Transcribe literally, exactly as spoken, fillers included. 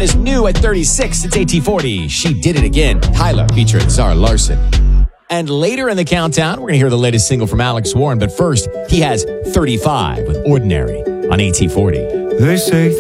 That is new at thirty-six. It's A T forty. She Did It Again. Tyler featuring Zara Larson. And later in the countdown, we're going to hear the latest single from Alex Warren. But first, he has thirty-five with Ordinary on A T forty. They say